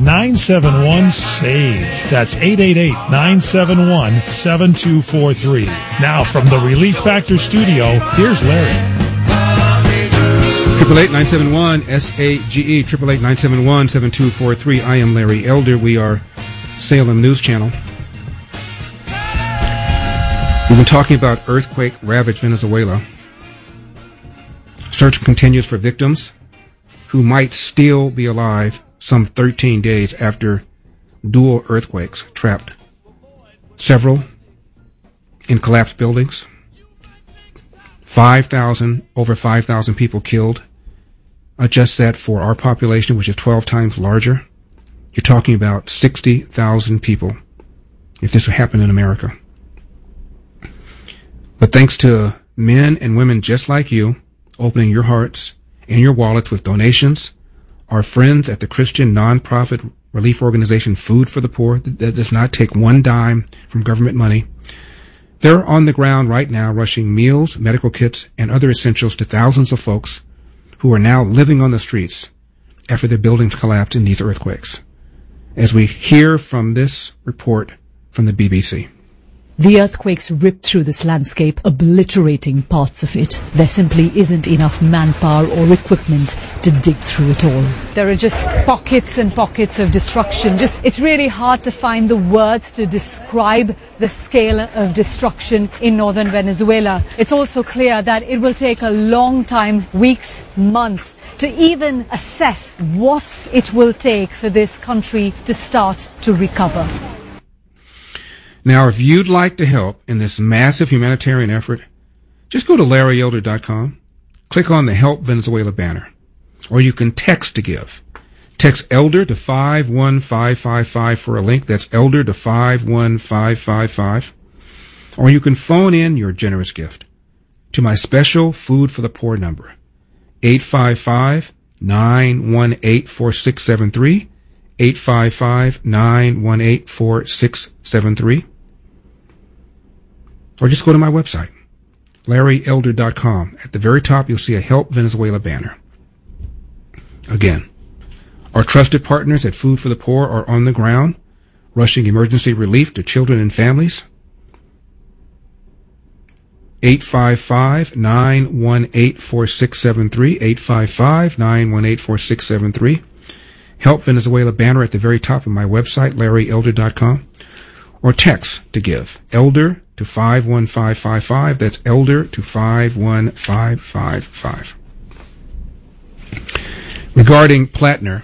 888-971-SAGE. That's 888-971-7243. Now from the Relief Factor studio, here's Larry. 888-971-SAGE, 888-971-7243. I am Larry Elder. We are Salem News Channel. We've been talking about earthquake-ravaged Venezuela. Search continues for victims who might still be alive some 13 days after dual earthquakes trapped several in collapsed buildings. Over 5,000 people killed. Adjust that for our population, which is 12 times larger. You're talking about 60,000 people if this would happen in America. But thanks to men and women just like you opening your hearts and your wallets with donations, our friends at the Christian nonprofit relief organization Food for the Poor, that does not take one dime from government money, they're on the ground right now rushing meals, medical kits, and other essentials to thousands of folks who are now living on the streets after their buildings collapsed in these earthquakes. As we hear from this report from the BBC. The earthquakes ripped through this landscape, obliterating parts of it. There simply isn't enough manpower or equipment to dig through it all. There are just pockets and pockets of destruction. It's really hard to find the words to describe the scale of destruction in northern Venezuela. It's also clear that it will take a long time, weeks, months, to even assess what it will take for this country to start to recover. Now, if you'd like to help in this massive humanitarian effort, just go to LarryElder.com, click on the Help Venezuela banner, or you can text to give. Text ELDER to 51555 for a link. That's ELDER to 51555. Or you can phone in your generous gift to my special Food for the Poor number, 855-918-4673, 855-918-4673. Or just go to my website, LarryElder.com. At the very top, you'll see a Help Venezuela banner. Again, our trusted partners at Food for the Poor are on the ground, rushing emergency relief to children and families. 855-918-4673, 855-918-4673. Help Venezuela banner at the very top of my website, LarryElder.com. Or text to give, ELDER to 51555. That's ELDER to 51555. Regarding Plattner,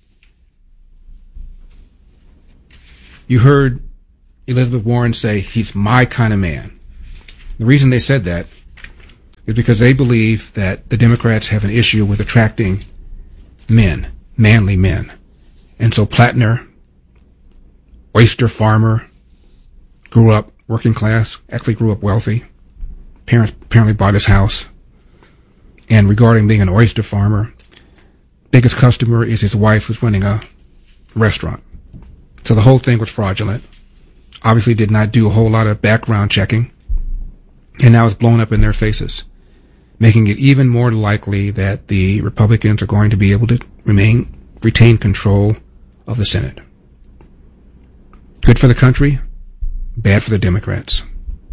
you heard Elizabeth Warren say he's my kind of man. The reason they said that is because they believe that the Democrats have an issue with attracting men, manly men. And so Plattner, oyster farmer, grew up working class, actually grew up wealthy. Parents apparently bought his house. And regarding being an oyster farmer, biggest customer is his wife who's running a restaurant. So the whole thing was fraudulent. Obviously did not do a whole lot of background checking. And now it's blown up in their faces, making it even more likely that the Republicans are going to be able to retain control of the Senate. Good for the country, bad for the Democrats.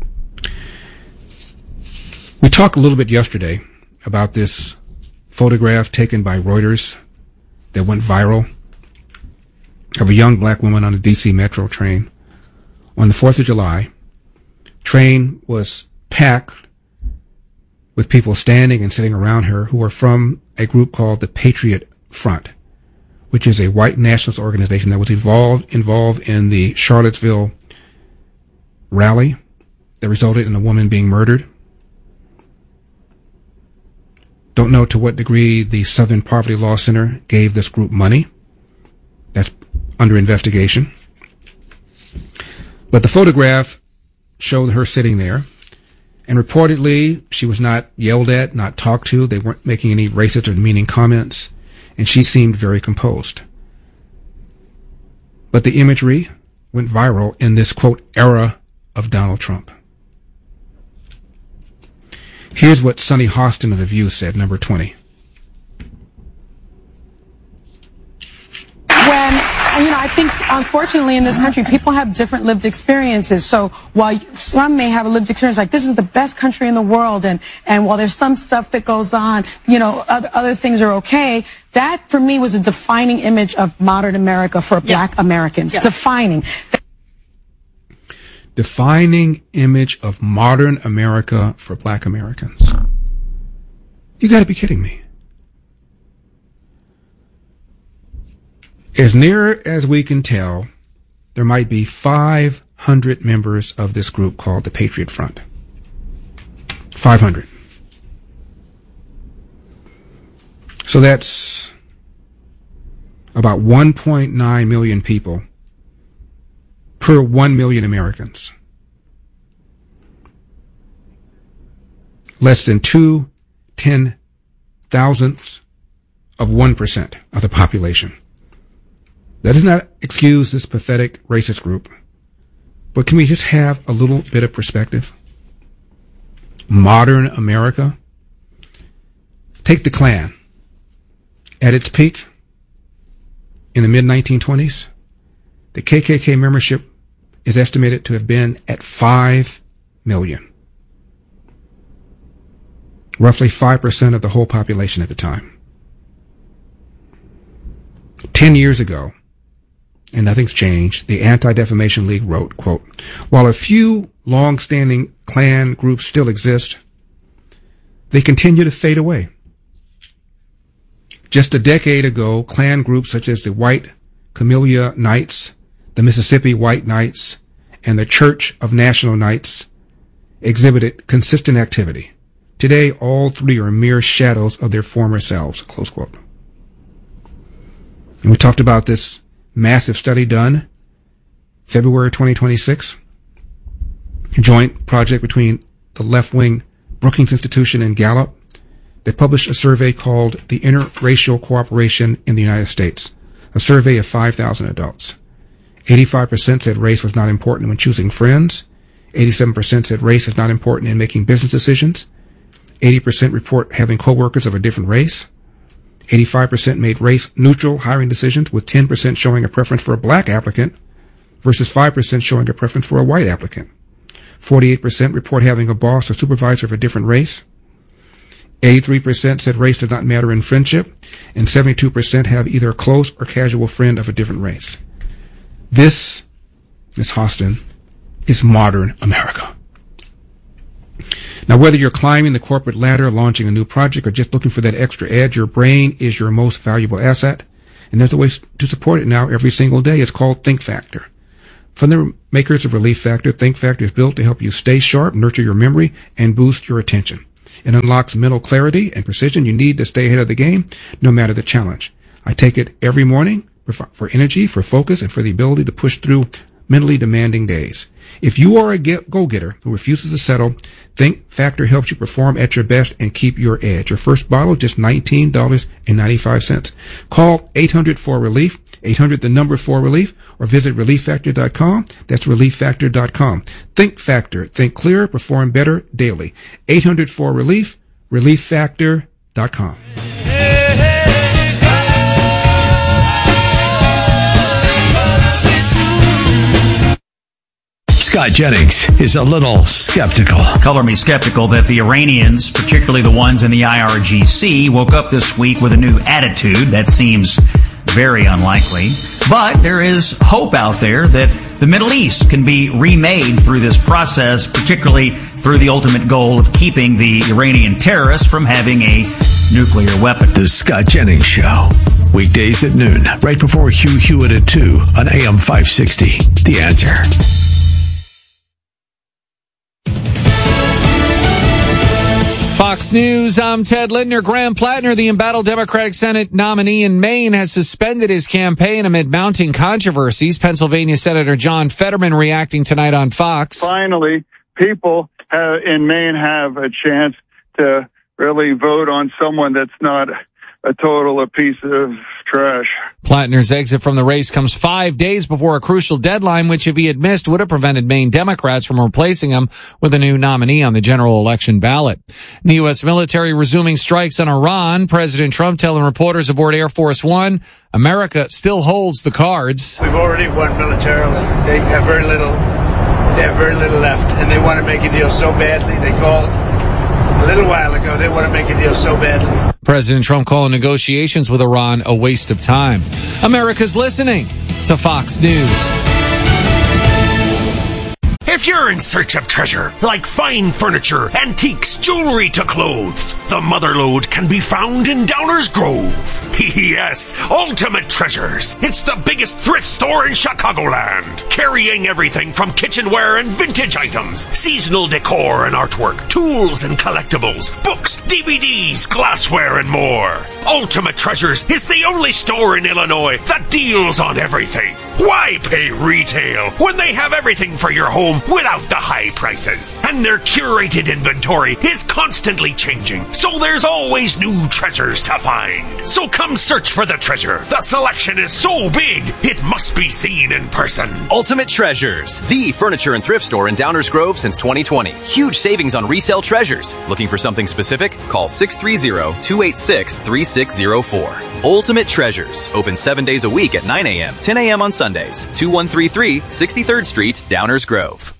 We talked a little bit yesterday about this photograph taken by Reuters that went viral of a young black woman on a D.C. Metro train on the 4th of July. Train was packed with people standing and sitting around her who were from a group called the Patriot Front, which is a white nationalist organization that was involved in the Charlottesville rally that resulted in a woman being murdered. Don't know to what degree the Southern Poverty Law Center gave this group money. That's under investigation. But the photograph showed her sitting there, and reportedly she was not yelled at, not talked to. They weren't making any racist or demeaning comments, and she seemed very composed. But the imagery went viral in this, quote, era of Donald Trump. Here's what Sonny Hostin of The View said, number 20. When I think, unfortunately, in this country, people have different lived experiences. So while some may have a lived experience like this is the best country in the world, and while there's some stuff that goes on, other things are okay, that, for me, was a defining image of modern America for Black Americans. Yes. Defining image of modern America for Black Americans. You got to be kidding me. As near as we can tell, there might be 500 members of this group called the Patriot Front. 500. So that's about 1.9 million people per 1 million Americans. Less than 2/10,000ths of 1% of the population. That does not excuse this pathetic racist group, but can we just have a little bit of perspective? Modern America. Take the Klan. At its peak, in the mid-1920s, the KKK membership is estimated to have been at 5 million. Roughly 5% of the whole population at the time. 10 years ago, and nothing's changed, the Anti-Defamation League wrote, quote, while a few long-standing Klan groups still exist, they continue to fade away. Just a decade ago, Klan groups such as the White Camellia Knights, the Mississippi White Knights, and the Church of National Knights exhibited consistent activity. Today, all three are mere shadows of their former selves, close quote. And we talked about this massive study done February 2026, a joint project between the left-wing Brookings Institution and Gallup. They published a survey called The Interracial Cooperation in the United States, a survey of 5,000 adults. 85% said race was not important when choosing friends. 87% said race is not important in making business decisions. 80% report having coworkers of a different race. 85% made race-neutral hiring decisions, with 10% showing a preference for a black applicant versus 5% showing a preference for a white applicant. 48% report having a boss or supervisor of a different race. 83% said race does not matter in friendship, and 72% have either a close or casual friend of a different race. This, Ms. Hostin, is modern America. Now, whether you're climbing the corporate ladder, launching a new project, or just looking for that extra edge, your brain is your most valuable asset. And there's a way to support it now every single day. It's called Think Factor. From the makers of Relief Factor, Think Factor is built to help you stay sharp, nurture your memory, and boost your attention. It unlocks mental clarity and precision you need to stay ahead of the game, no matter the challenge. I take it every morning for energy, for focus, and for the ability to push through mentally demanding days. If you are a go-getter who refuses to settle, Think Factor helps you perform at your best and keep your edge. Your first bottle, just $19.95. Call 800-4RELIEF, 800-4RELIEF, or visit ReliefFactor.com. That's ReliefFactor.com. Think Factor. Think clearer, perform better daily. 800-4RELIEF, ReliefFactor.com. Scott Jennings is a little skeptical. Color me skeptical that the Iranians, particularly the ones in the IRGC, woke up this week with a new attitude. That seems very unlikely. But there is hope out there that the Middle East can be remade through this process, particularly through the ultimate goal of keeping the Iranian terrorists from having a nuclear weapon. The Scott Jennings Show. Weekdays at noon, right before Hugh Hewitt at 2 on AM 560. The Answer. Fox News, I'm Ted Lindner. Graham Plattner, the embattled Democratic Senate nominee in Maine, has suspended his campaign amid mounting controversies. Pennsylvania Senator John Fetterman reacting tonight on Fox. Finally, people in Maine have a chance to really vote on someone that's not a piece of trash. Plattner's exit from the race comes 5 days before a crucial deadline, which if he had missed would have prevented Maine Democrats from replacing him with a new nominee on the general election ballot. The U.S. military resuming strikes on Iran. President Trump telling reporters aboard Air Force One, America still holds the cards. We've already won militarily. They have very little left, and they want to make a deal so badly. They called a little while ago. They want to make a deal so badly. President Trump calling negotiations with Iran a waste of time. America's listening to Fox News. If you're in search of treasure, like fine furniture, antiques, jewelry to clothes, the Motherlode can be found in Downers Grove. Yes, Ultimate Treasures. It's the biggest thrift store in Chicagoland, carrying everything from kitchenware and vintage items, seasonal decor and artwork, tools and collectibles, books, DVDs, glassware, and more. Ultimate Treasures is the only store in Illinois that deals on everything. Why pay retail when they have everything for your home without the high prices? And their curated inventory is constantly changing, so there's always new treasures to find. So come search for the treasure. The selection is so big, it must be seen in person. Ultimate Treasures, the furniture and thrift store in Downers Grove since 2020. Huge savings on resale treasures. Looking for something specific? Call 630-286-3604. Ultimate Treasures, open 7 days a week at 9 a.m., 10 a.m. on Sundays. 2133 63rd Street, Downers Grove.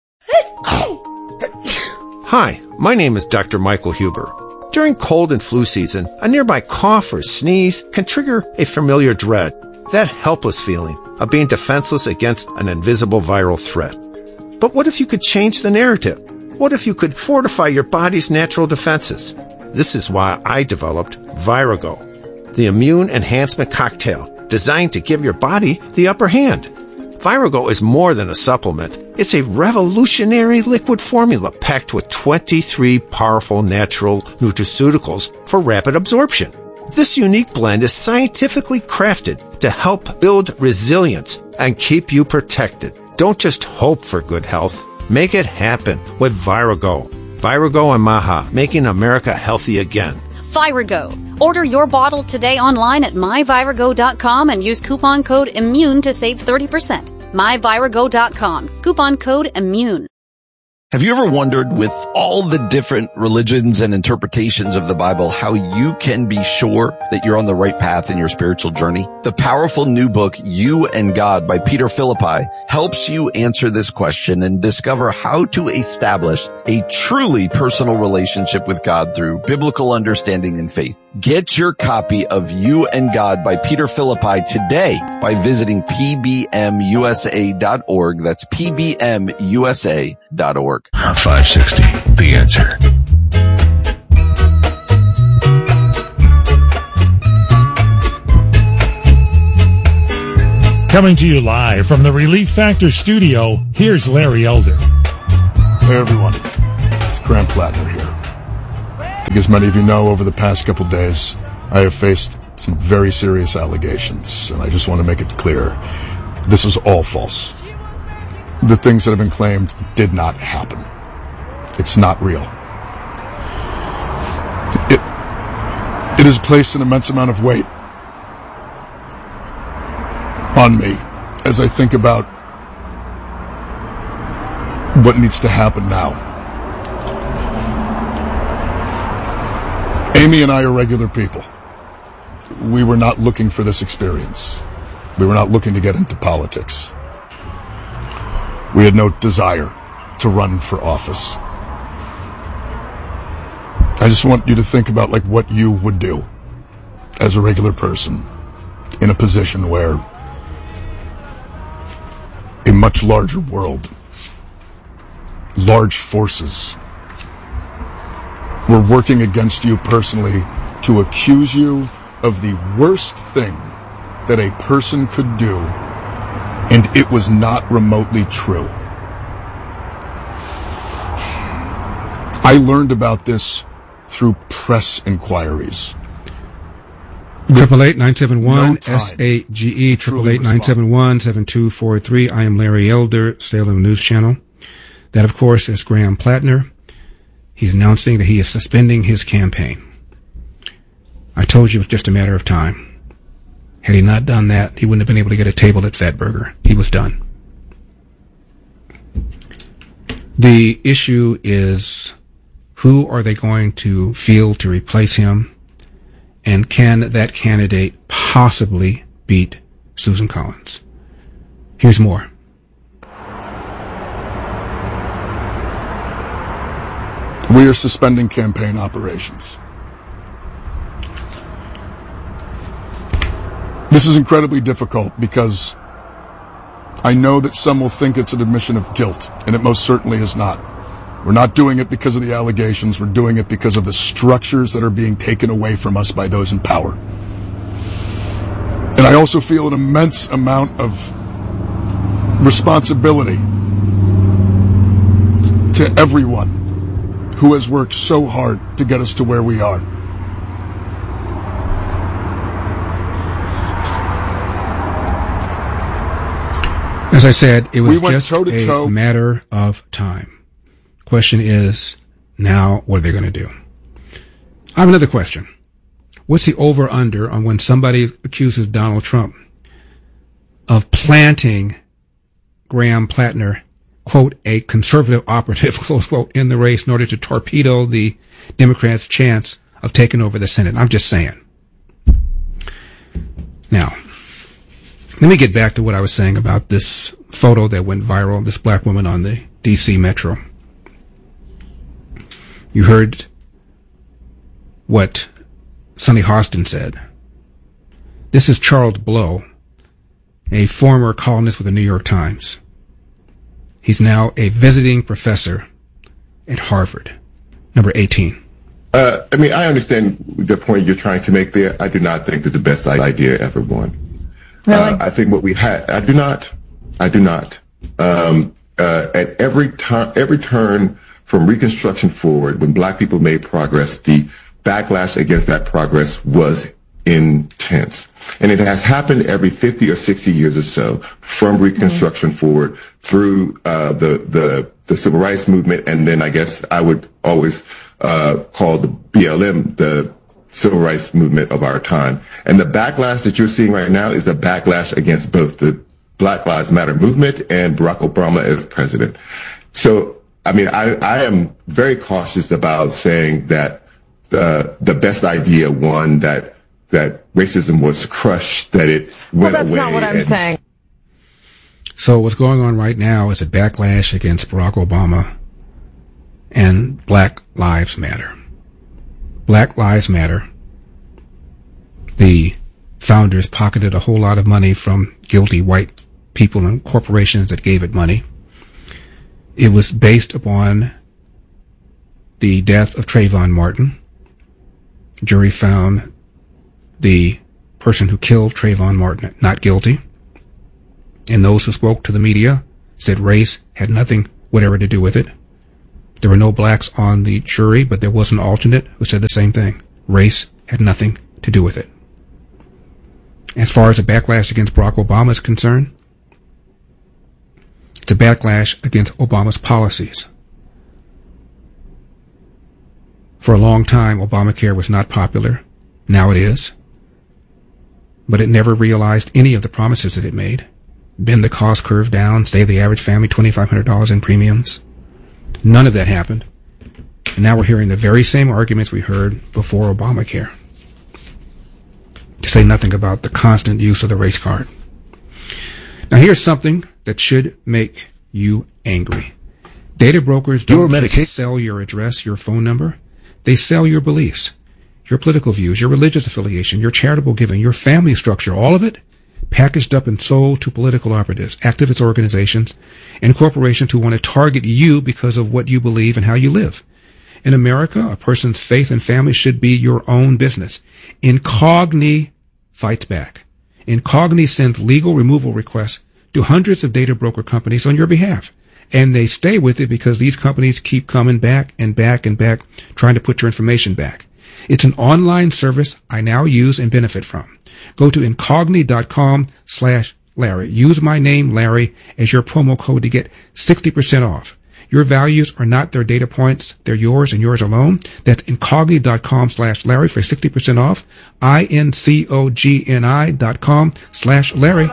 Hi, my name is Dr. Michael Huber. During cold and flu season, a nearby cough or sneeze can trigger a familiar dread, that helpless feeling of being defenseless against an invisible viral threat. But what if you could change the narrative? What if you could fortify your body's natural defenses? This is why I developed Virago, the immune enhancement cocktail designed to give your body the upper hand. Virago is more than a supplement. It's a revolutionary liquid formula packed with 23 powerful natural nutraceuticals for rapid absorption. This unique blend is scientifically crafted to help build resilience and keep you protected. Don't just hope for good health. Make it happen with Virago. Virago and Maha, making America healthy again. Virago. Order your bottle today online at myvirago.com and use coupon code IMMUNE to save 30%. myvirago.com. Coupon code IMMUNE. Have you ever wondered, with all the different religions and interpretations of the Bible, how you can be sure that you're on the right path in your spiritual journey? The powerful new book, You and God by Peter Philippi, helps you answer this question and discover how to establish a truly personal relationship with God through biblical understanding and faith. Get your copy of You and God by Peter Philippi today by visiting pbmusa.org. That's pbmusa.org. 560, The Answer. Coming to you live from the Relief Factor studio, here's Larry Elder. Hey everyone, it's Graham Plattner here. I think as many of you know, over the past couple days, I have faced some very serious allegations, and I just want to make it clear, this is all false. The things that have been claimed did not happen. It's not real. It has placed an immense amount of weight on me as I think about what needs to happen now. Amy and I are regular people. We were not looking for this experience. We were not looking to get into politics. We had no desire to run for office. I just want you to think about like what you would do as a regular person in a position where a much larger world, large forces, were working against you personally to accuse you of the worst thing that a person could do, and it was not remotely true. I learned about this through press inquiries. 888-971-SAGE, 888-971-7243. I am Larry Elder, Salem News Channel. That, of course, is Graham Plattner. He's announcing that he is suspending his campaign. I told you it was just a matter of time. Had he not done that, he wouldn't have been able to get a table at Fatburger. He was done. The issue is, who are they going to field to replace him? And can that candidate possibly beat Susan Collins? Here's more. We are suspending campaign operations. This is incredibly difficult because I know that some will think it's an admission of guilt, and it most certainly is not. We're not doing it because of the allegations. We're doing it because of the structures that are being taken away from us by those in power. And I also feel an immense amount of responsibility to everyone who has worked so hard to get us to where we are. As I said, it was just a matter of time. Question is, now what are they going to do? I have another question. What's the over-under on when somebody accuses Donald Trump of planting Graham Plattner, quote, a conservative operative, close quote, in the race in order to torpedo the Democrats' chance of taking over the Senate? I'm just saying. Now, let me get back to what I was saying about this photo that went viral, this black woman on the D.C. Metro. You heard what Sonny Hostin said. This is Charles Blow, a former columnist with the New York Times. He's now a visiting professor at Harvard, number 18. I understand the point you're trying to make there. I do not think that the best idea ever won. Really? I think what we had, I do not. At every turn from Reconstruction forward, when black people made progress, the backlash against that progress was intense. And it has happened every 50 or 60 years or so, from Reconstruction forward through the civil rights movement, and then I guess I would always call the BLM the civil rights movement of our time. And the backlash that you're seeing right now is a backlash against both the Black Lives Matter movement and Barack Obama as president. So, I am very cautious about saying that the best idea won, that racism was crushed, that it went away. Well, that's not what I'm saying. So what's going on right now is a backlash against Barack Obama and Black Lives Matter. Black Lives Matter. The founders pocketed a whole lot of money from guilty white people and corporations that gave it money. It was based upon the death of Trayvon Martin. The jury found the person who killed Trayvon Martin not guilty. And those who spoke to the media said race had nothing whatever to do with it. There were no blacks on the jury, but there was an alternate who said the same thing. Race had nothing to do with it. As far as the backlash against Barack Obama is concerned, it's a backlash against Obama's policies. For a long time, Obamacare was not popular. Now it is. But it never realized any of the promises that it made. Bend the cost curve down, save the average family $2,500 in premiums. None of that happened. And now we're hearing the very same arguments we heard before Obamacare. To say nothing about the constant use of the race card. Now here's something that should make you angry. Data brokers don't just sell your address, your phone number. They sell your beliefs, your political views, your religious affiliation, your charitable giving, your family structure, all of it packaged up and sold to political operatives, activist organizations, and corporations who want to target you because of what you believe and how you live. In America, a person's faith and family should be your own business. Incogni fights back. Incogni sends legal removal requests to hundreds of data broker companies on your behalf. And they stay with it because these companies keep coming back and back and back, trying to put your information back. It's an online service I now use and benefit from. Go to incogni.com/Larry. Use my name, Larry, as your promo code to get 60% off. Your values are not their data points. They're yours and yours alone. That's incogni.com/Larry for 60% off. incogni.com/Larry.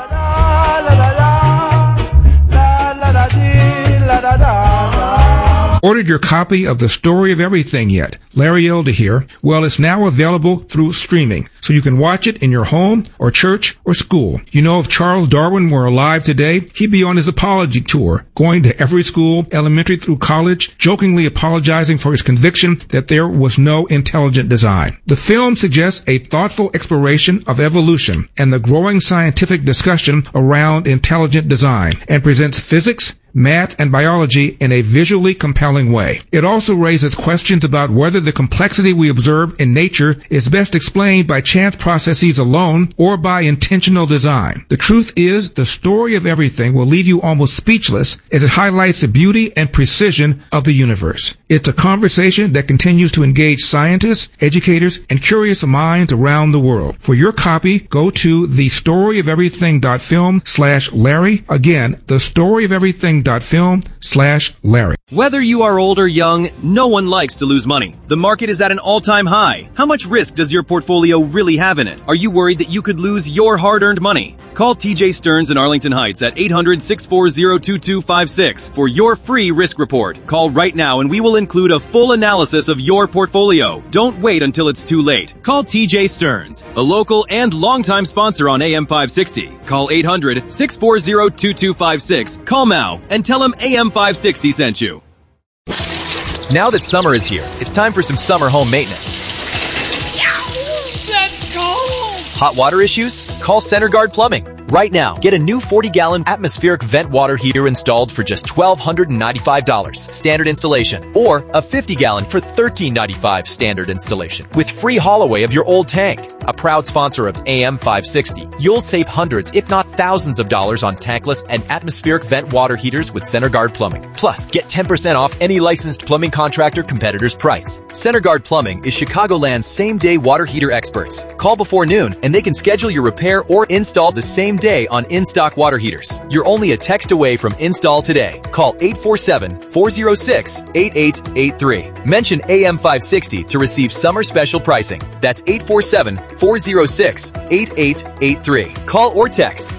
Ordered your copy of The Story of Everything yet? Larry Elder here. Well, it's now available through streaming, so you can watch it in your home or church or school. You know, if Charles Darwin were alive today, he'd be on his apology tour, going to every school, elementary through college, jokingly apologizing for his conviction that there was no intelligent design. The film suggests a thoughtful exploration of evolution and the growing scientific discussion around intelligent design, and presents physics, math, and biology in a visually compelling way. It also raises questions about whether the complexity we observe in nature is best explained by chance processes alone or by intentional design. The truth is, The Story of Everything will leave you almost speechless as it highlights the beauty and precision of the universe. It's a conversation that continues to engage scientists, educators, and curious minds around the world. For your copy, go to thestoryofeverything.film/Larry. Again, thestoryofeverything.film/Larry. Whether you are old or young, no one likes to lose money. The market is at an all-time high. How much risk does your portfolio really have in it? Are you worried that you could lose your hard-earned money? Call TJ Stearns in Arlington Heights at 800-640-2256 for your free risk report. Call right now and we will include a full analysis of your portfolio. Don't wait until it's too late. Call TJ Stearns, a local and longtime sponsor on AM 560. Call 800-640-2256. Call now and tell him AM 560 sent you. Now that summer is here, it's time for some summer home maintenance. Let's go! Hot water issues? Call CenterGuard Plumbing. Right now, get a new 40-gallon atmospheric vent water heater installed for just $1,295 standard installation, or a 50-gallon for $1,395 standard installation with free haul away of your old tank. A proud sponsor of AM 560, you'll save hundreds, if not thousands of dollars on tankless and atmospheric vent water heaters with CenterGuard Plumbing. Plus, get 10% off any licensed plumbing contractor competitor's price. CenterGuard Plumbing is Chicagoland's same-day water heater experts. Call before noon and they can schedule your repair or install the same day on in-stock water heaters. You're only a text away from install today. Call 847-406-8883. Mention AM 560 to receive summer special pricing. That's 847-406-8883. Call or text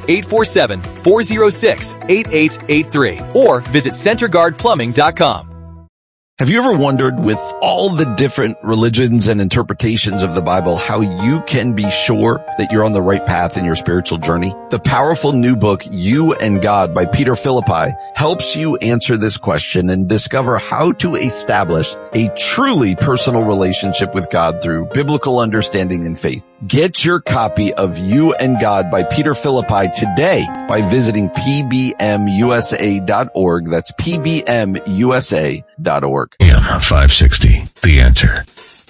847-406-8883 or visit CenterGuardPlumbing.com. Have you ever wondered, with all the different religions and interpretations of the Bible, how you can be sure that you're on the right path in your spiritual journey? The powerful new book, You and God by Peter Philippi, helps you answer this question and discover how to establish a truly personal relationship with God through biblical understanding and faith. Get your copy of You and God by Peter Philippi today by visiting pbmusa.org. That's pbmusa.org. AM 560, The Answer.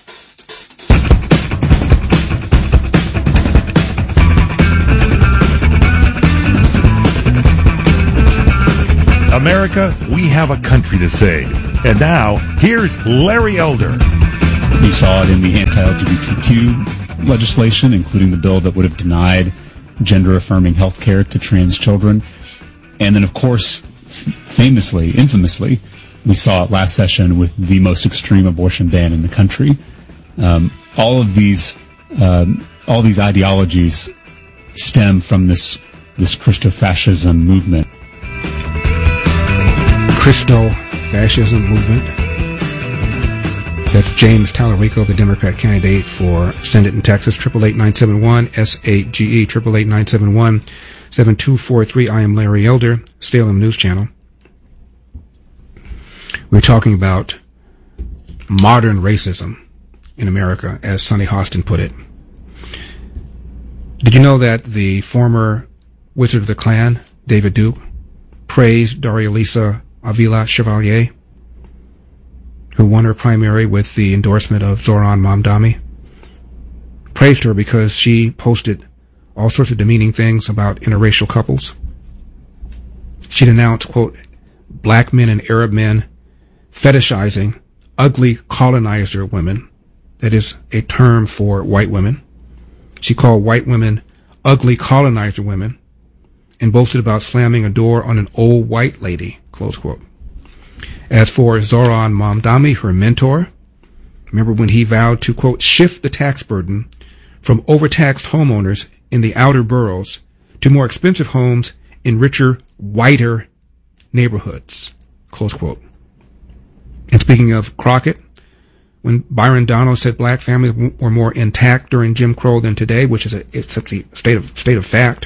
America, we have a country to save. And now, here's Larry Elder. You saw it in the anti-LGBTQ legislation, including the bill that would have denied gender-affirming health care to trans children. And then, of course, infamously, we saw it last session with the most extreme abortion ban in the country. All these ideologies stem from this Christo-fascism movement. Christo-fascism movement. That's James Tallarico, the Democrat candidate for Senate in Texas. 888-971 SAGE 888-971-7243. I am Larry Elder, Salem News Channel. We're talking about modern racism in America, as Sonny Hostin put it. Did you know that the former Wizard of the Klan, David Duke, praised Doralisa Avila Chevalier, who won her primary with the endorsement of Zoran Mamdani? Praised her because she posted all sorts of demeaning things about interracial couples. She denounced, quote, black men and Arab men fetishizing ugly colonizer women. That is a term for white women. She called white women ugly colonizer women and boasted about slamming a door on an old white lady, close quote. As for Zoran Mamdani, her mentor, remember when he vowed to, quote, shift the tax burden from overtaxed homeowners in the outer boroughs to more expensive homes in richer, whiter neighborhoods, close quote. And speaking of Crockett, when Byron Donalds said black families were more intact during Jim Crow than today, which is it's a state of fact,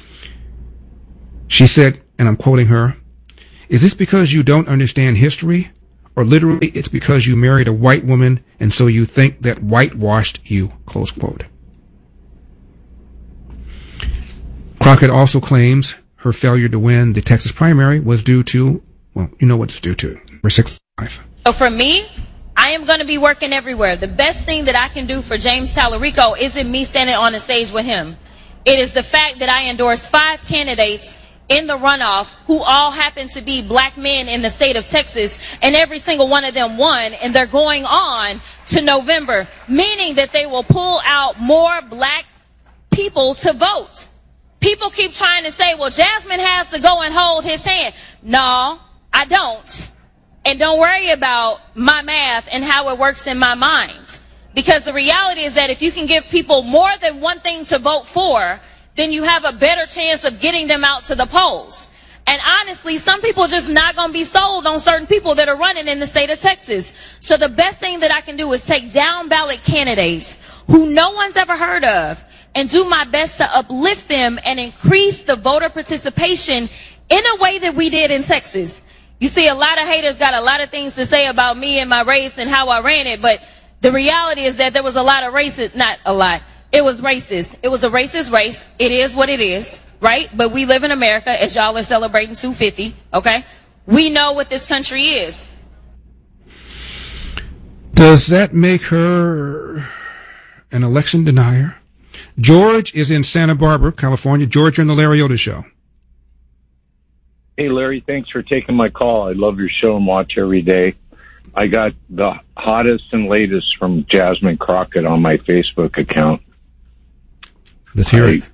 she said, and I'm quoting her, "Is this because you don't understand history? Or literally it's because you married a white woman and so you think that whitewashed you," close quote. Crockett also claims her failure to win the Texas primary was due to, well, you know what it's due to. Number 65. So for me, I am going to be working everywhere. The best thing that I can do for James Tallarico isn't me standing on the stage with him. It is the fact that I endorsed 5 candidates in the runoff who all happen to be black men in the state of Texas, and every single one of them won, and they're going on to November, meaning that they will pull out more black people to vote. People keep trying to say, well, Jasmine has to go and hold his hand. No, I don't. And don't worry about my math and how it works in my mind. Because the reality is that if you can give people more than one thing to vote for, then you have a better chance of getting them out to the polls. And honestly, some people just not going to be sold on certain people that are running in the state of Texas. So the best thing that I can do is take down ballot candidates who no one's ever heard of and do my best to uplift them and increase the voter participation in a way that we did in Texas. You see, a lot of haters got a lot of things to say about me and my race and how I ran it, but the reality is that there was a lot of racist, not a lot, it was racist. It was a racist race. It is what it is, right? But we live in America, as y'all are celebrating 250, okay? We know what this country is. Does that make her an election denier? George is in Santa Barbara, California. George, you're on the Larry Otis Show. Hey, Larry, thanks for taking my call. I love your show and watch every day. I got the hottest and latest from Jasmine Crockett on my Facebook account. Let's hear it.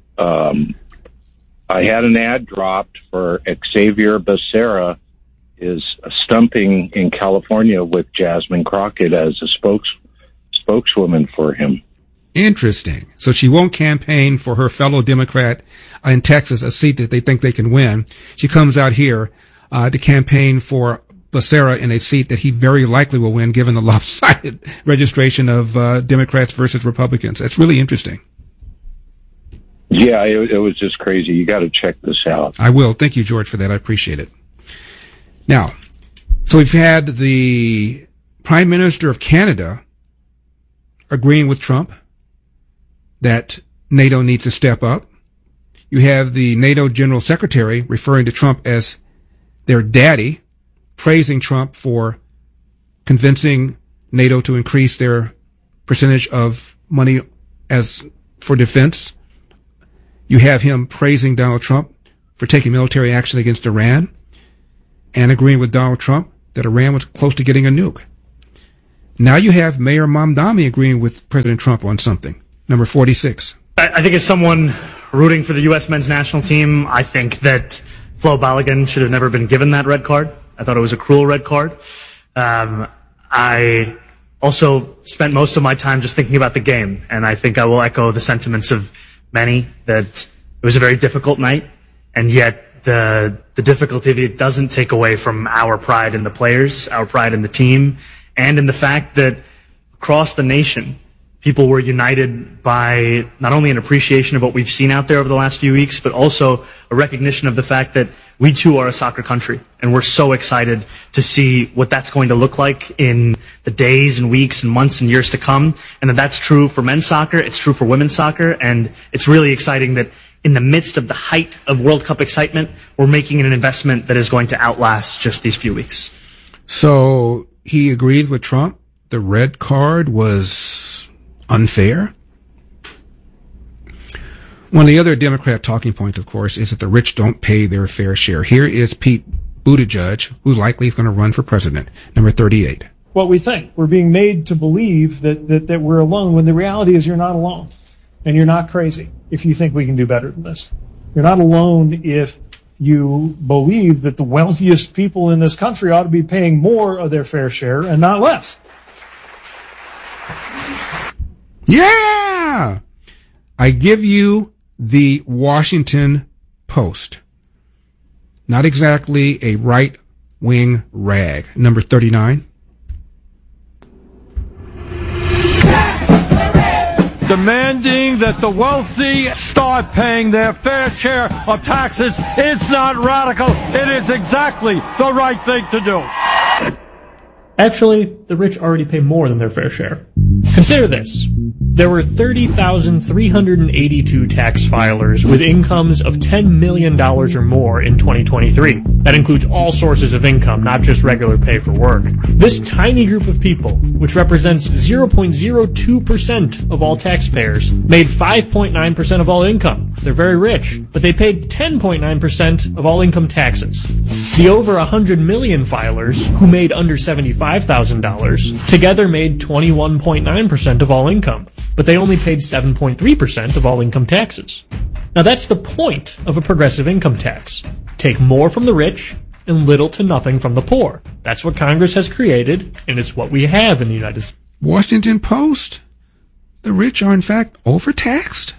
I had an ad dropped for Xavier Becerra is stumping in California with Jasmine Crockett as a spokeswoman for him. Interesting. So she won't campaign for her fellow Democrat in Texas, a seat that they think they can win. She comes out here to campaign for Becerra in a seat that he very likely will win, given the lopsided registration of Democrats versus Republicans. That's really interesting. Yeah, it was just crazy. You got to check this out. I will. Thank you, George, for that. I appreciate it. Now, so we've had the Prime Minister of Canada agreeing with Trump that NATO needs to step up. You have the NATO General Secretary referring to Trump as their daddy, praising Trump for convincing NATO to increase their percentage of money as for defense. You have him praising Donald Trump for taking military action against Iran and agreeing with Donald Trump that Iran was close to getting a nuke. Now you have Mayor Mamdani agreeing with President Trump on something. Number 46. I think as someone rooting for the U.S. men's national team, I think that Flo Balogun should have never been given that red card. I thought it was a cruel red card. I also spent most of my time just thinking about the game, and I think I will echo the sentiments of many that it was a very difficult night, and yet the difficulty of it doesn't take away from our pride in the players, our pride in the team, and in the fact that across the nation, people were united by not only an appreciation of what we've seen out there over the last few weeks, but also a recognition of the fact that we too are a soccer country. And we're so excited to see what that's going to look like in the days and weeks and months and years to come. And that's true for men's soccer. It's true for women's soccer. And it's really exciting that in the midst of the height of World Cup excitement, we're making an investment that is going to outlast just these few weeks. So he agreed with Trump. The red card was unfair. One of the other Democrat talking points, of course, is that the rich don't pay their fair share. Here is Pete Buttigieg, who likely is going to run for president. Number 38. What we think. We're being made to believe that we're alone, when the reality is you're not alone. And you're not crazy if you think we can do better than this. You're not alone if you believe that the wealthiest people in this country ought to be paying more of their fair share and not less. Yeah! I give you the Washington Post. Not exactly a right-wing rag. Number 39. Demanding that the wealthy start paying their fair share of taxes is not radical. It is exactly the right thing to do. Actually, the rich already pay more than their fair share. Consider this. There were 30,382 tax filers with incomes of $10 million or more in 2023. That includes all sources of income, not just regular pay for work. This tiny group of people, which represents 0.02% of all taxpayers, made 5.9% of all income. They're very rich, but they paid 10.9% of all income taxes. The over 100 million filers, who made under $75,000, together made 21.9% of all income, but they only paid 7.3% of all income taxes. Now that's the point of a progressive income tax. Take more from the rich and little to nothing from the poor. That's what Congress has created, and it's what we have in the United States. Washington Post. The rich are in fact overtaxed.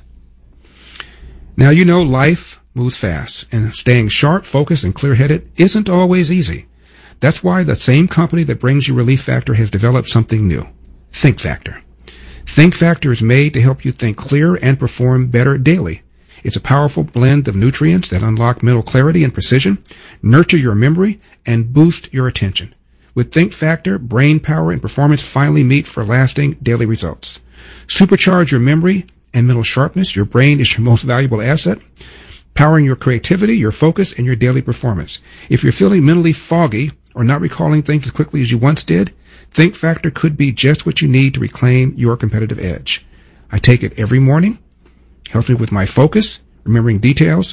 Now you know life moves fast, and staying sharp, focused, and clear-headed isn't always easy. That's why the same company that brings you Relief Factor has developed something new. Think Factor. Think Factor is made to help you think clear and perform better daily. It's a powerful blend of nutrients that unlock mental clarity and precision, nurture your memory, and boost your attention. With Think Factor, brain power and performance finally meet for lasting daily results. Supercharge your memory and mental sharpness. Your brain is your most valuable asset, powering your creativity, your focus, and your daily performance. If you're feeling mentally foggy or not recalling things as quickly as you once did, Think Factor could be just what you need to reclaim your competitive edge. I take it every morning. Helps me with my focus, remembering details.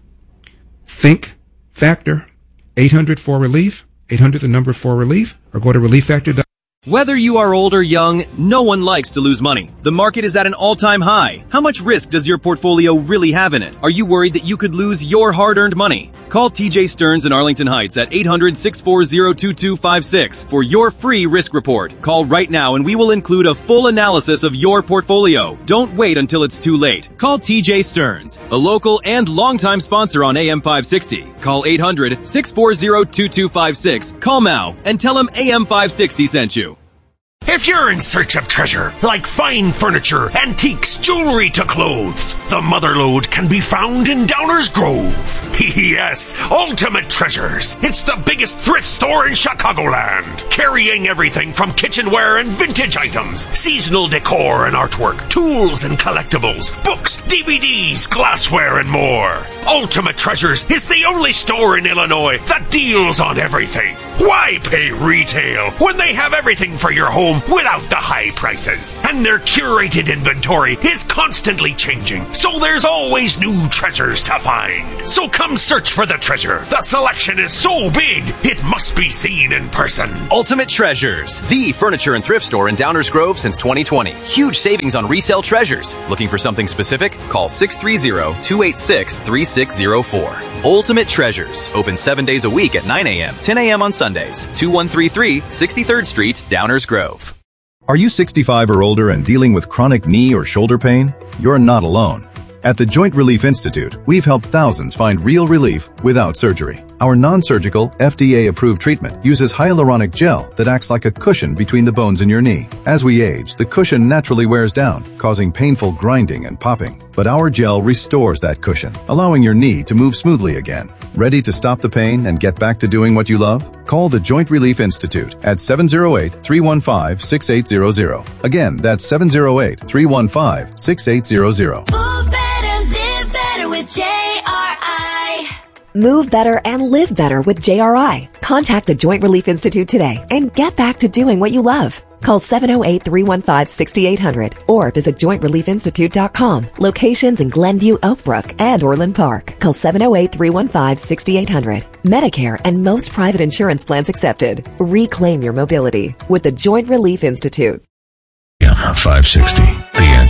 Think Factor, 800-4RELIEF, 800 the number 4RELIEF, or go to relieffactor.com. Whether you are old or young, no one likes to lose money. The market is at an all-time high. How much risk does your portfolio really have in it? Are you worried that you could lose your hard-earned money? Call TJ Stearns in Arlington Heights at 800-640-2256 for your free risk report. Call right now and we will include a full analysis of your portfolio. Don't wait until it's too late. Call TJ Stearns, a local and longtime sponsor on AM 560. Call 800-640-2256. Call now and tell him AM 560 sent you. If you're in search of treasure, like fine furniture, antiques, jewelry to clothes, the Motherlode can be found in Downers Grove. Yes, Ultimate Treasures. It's the biggest thrift store in Chicagoland, carrying everything from kitchenware and vintage items, seasonal decor and artwork, tools and collectibles, books, DVDs, glassware, and more. Ultimate Treasures is the only store in Illinois that deals on everything. Why pay retail when they have everything for your home without the high prices? And their curated inventory is constantly changing, so there's always new treasures to find. So come search for the treasure. The selection is so big, it must be seen in person. Ultimate Treasures, the furniture and thrift store in Downers Grove since 2020. Huge savings on resale treasures. Looking for something specific? Call 630-286-3604. Ultimate Treasures, open 7 days a week at 9 a.m., 10 a.m. on Sundays. 2133 63rd Street, Downers Grove. Are you 65 or older and dealing with chronic knee or shoulder pain? You're not alone. At the Joint Relief Institute, we've helped thousands find real relief without surgery. Our non-surgical, FDA-approved treatment uses hyaluronic gel that acts like a cushion between the bones in your knee. As we age, the cushion naturally wears down, causing painful grinding and popping. But our gel restores that cushion, allowing your knee to move smoothly again. Ready to stop the pain and get back to doing what you love? Call the Joint Relief Institute at 708-315-6800. Again, that's 708-315-6800. Move better, live better with JRI. Move better and live better with JRI. Contact the Joint Relief Institute today and get back to doing what you love. Call 708-315-6800 or visit jointreliefinstitute.com. Locations in Glenview, Oak Brook, and Orland Park. Call 708-315-6800. Medicare and most private insurance plans accepted. Reclaim your mobility with the Joint Relief Institute. Yeah, 560.